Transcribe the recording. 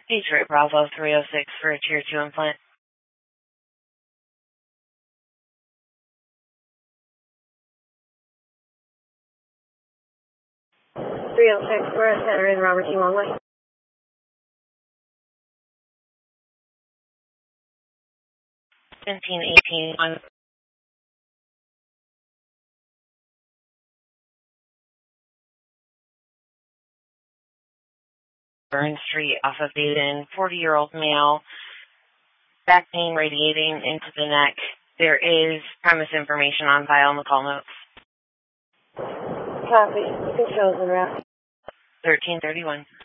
Detroit Bravo 306 for a Tier 2 implant. We're at Center in Robert E. Longway. 1718 on Burn Street off of Baden, 40-year-old male, back pain radiating into the neck. There is premise information on file in the call notes. Copy. You can show us the route. 1331.